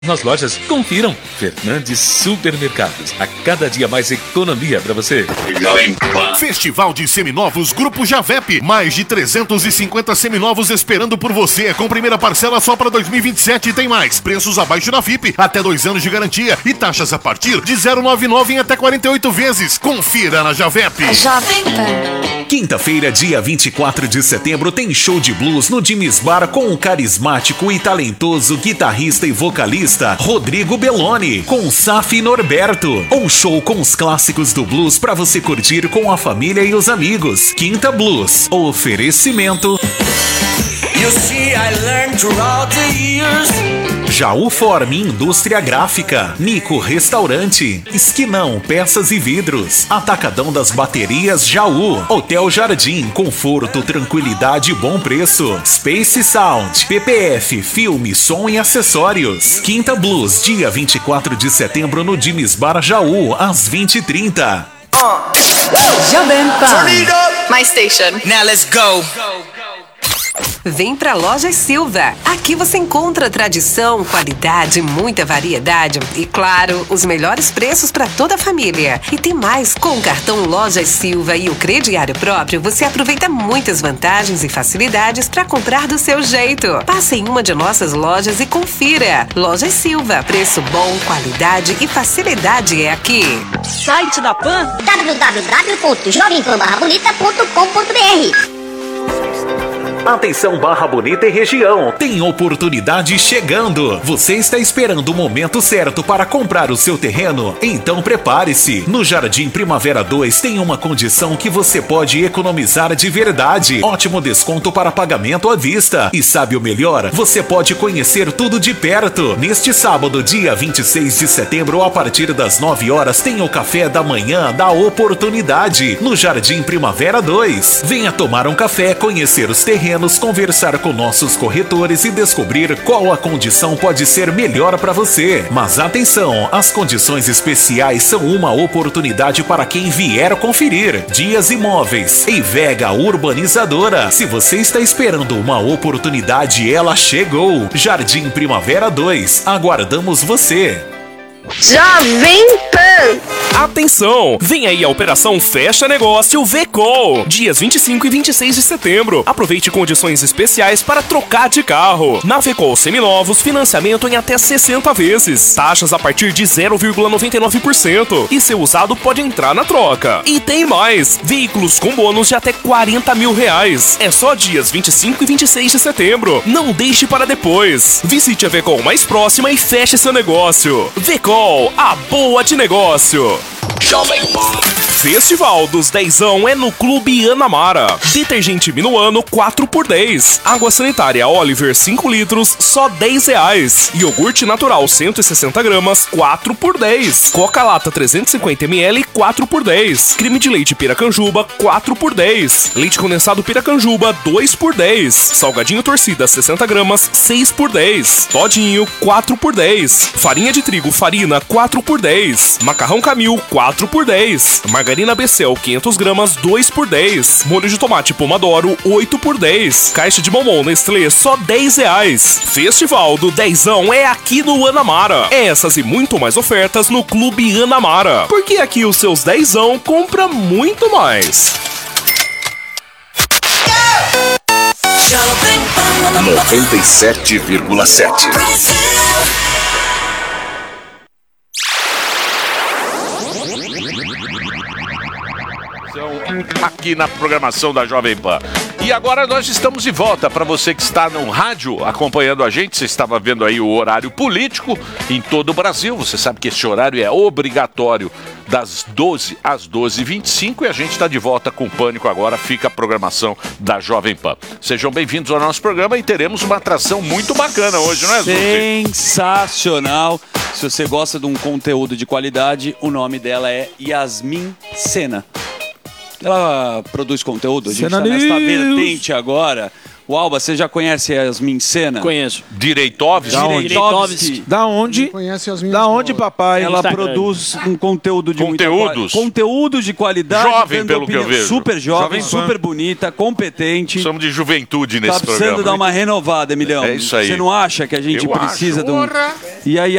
nas lojas. Confiram. Fernandes Supermercados. A cada dia mais economia pra você. Festival de Seminovos Grupo Javep. Mais de 350 seminovos esperando por você. Com primeira parcela só para 2027 e tem mais. Preços abaixo da FIP. Até 2 anos de garantia. E taxas a partir de 0,99 em até 48 vezes. Confira na Javep. Jovem Pan. Quinta-feira, dia 24 de setembro, tem show de blues no Jimmy's Bar com o carismático e talentoso guitarrista e vocalista Rodrigo Belloni, com Safi Norberto. Um show com os clássicos do blues para você curtir com a família e os amigos. Quinta Blues. Oferecimento Jaú Form Indústria Gráfica, Nico Restaurante, Esquinão Peças e Vidros, Atacadão das Baterias Jaú, Hotel Jardim, conforto, tranquilidade e bom preço, Space Sound, PPF, filme, som e acessórios. Quinta Blues, dia 24 de setembro no Jimmy's Bar Jaú, às 20h30. Jovem Pan. My station. Now let's go. Vem pra Lojas Silva. Aqui você encontra tradição, qualidade, muita variedade e, claro, os melhores preços para toda a família. E tem mais, com o cartão Lojas Silva e o crediário próprio, você aproveita muitas vantagens e facilidades para comprar do seu jeito. Passe em uma de nossas lojas e confira. Lojas Silva, preço bom, qualidade e facilidade é aqui. Site da Pan www.jovempan-bonita.com.br. Atenção Barra Bonita e região, tem oportunidade chegando. Você está esperando o momento certo para comprar o seu terreno? Então prepare-se. No Jardim Primavera 2 tem uma condição que você pode economizar de verdade. Ótimo desconto para pagamento à vista. E sabe o melhor? Você pode conhecer tudo de perto. Neste sábado, dia 26 de setembro, a partir das 9 horas, tem o café da manhã da oportunidade no Jardim Primavera 2. Venha tomar um café, conhecer os terrenos, conversar com nossos corretores e descobrir qual a condição pode ser melhor para você. Mas atenção, as condições especiais são uma oportunidade para quem vier conferir. Dias Imóveis e Vega Urbanizadora. Se você está esperando uma oportunidade, ela chegou. Jardim Primavera 2. Aguardamos você. Jovem Pan. Atenção! Vem aí a Operação Fecha Negócio VCOL, dias 25 e 26 de setembro. Aproveite condições especiais para trocar de carro. Na VCOL Seminovos, financiamento em até 60 vezes. Taxas a partir de 0,99%. E seu usado pode entrar na troca. E tem mais! Veículos com bônus de até R$40 mil. É só dias 25 e 26 de setembro. Não deixe para depois. Visite a VCOL mais próxima e feche seu negócio. VCOL, a boa de negócio. Jovem Pan. Festival dos Dezão é no Clube Anamara. Detergente Minuano 4x10. Água sanitária Oliver 5 litros, só R$10. Iogurte natural 160 gramas, 4x10. Coca-Lata 350 ml, 4x10. Creme de leite Piracanjuba, 4x10. Leite condensado Piracanjuba, 2x10. Salgadinho torcida 60 gramas, 6x10. Todinho, 4x10. Farinha de trigo Farina, 4x10. Macarrão Camil, 4x10. Margarina Becel 500 gramas, 2x10. Molho de tomate Pomodoro, 8x10. Caixa de bombom Nestlé, só R$10. Festival do Dezão é aqui no Anamara. Essas e muito mais ofertas no Clube Anamara. Porque aqui os seus dezão compra muito mais. 97,7. Aqui na programação da Jovem Pan. E agora nós estamos de volta. Para você que está no rádio acompanhando a gente, você estava vendo aí o horário político em todo o Brasil. Você sabe que esse horário é obrigatório das 12 às 12h25 e a gente está de volta com o Pânico agora. Fica a programação da Jovem Pan. Sejam bem-vindos ao nosso programa e teremos uma atração muito bacana hoje, não é, Zuti? Sensacional! Se você gosta de um conteúdo de qualidade, o nome dela é Yasmin Sena. Ela produz conteúdo, a gente está nessa vertente agora. O Alba, você já conhece a Yasmin Sena? Conheço. Direitovski. Da onde? Conhece as minhas Da onde, papai? Ela Instagram. produz um conteúdo de Conteúdos. conteúdo de qualidade. Jovem, dando pelo que eu vejo. Super jovem, Jovem super bonita, competente. Somos de juventude nesse Tá precisando programa. dar uma renovada, Emilhão. É isso aí. Você não acha que a gente Eu precisa acho. de um... E aí